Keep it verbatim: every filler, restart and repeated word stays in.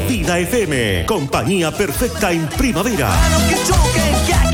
Vida F M, compañía perfecta en primavera. A los que choquen, ya